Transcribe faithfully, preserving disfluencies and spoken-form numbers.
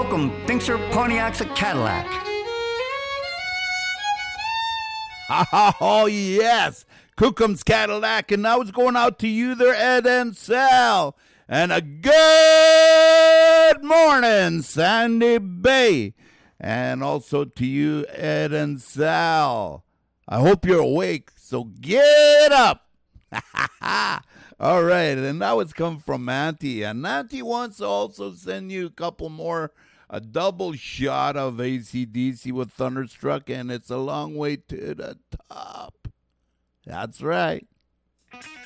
Cookham thinks her Pontiac's a Cadillac. Oh, yes. Cookham's Cadillac. And now it's going out to you there, Ed and Sal. And a good morning, Sandy Bay. And also to you, Ed and Sal. I hope you're awake, so get up. All right, and now it's come from Auntie. And Auntie wants to also send you a couple more, a double shot of A C D C with Thunderstruck, and it's a long way to the top. That's right.